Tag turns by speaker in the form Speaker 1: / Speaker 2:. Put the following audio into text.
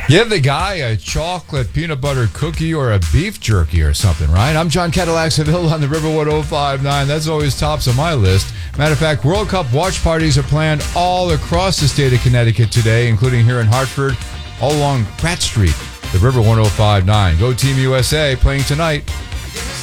Speaker 1: Give the guy a chocolate peanut butter cookie or a beef jerky or something, right? I'm John Cadillac Seville on the River 1059. That's always tops on my list. Matter of fact, World Cup watch parties are planned all across the state of Connecticut today, including here in Hartford, all along Pratt Street, the River 1059. Go Team USA, playing tonight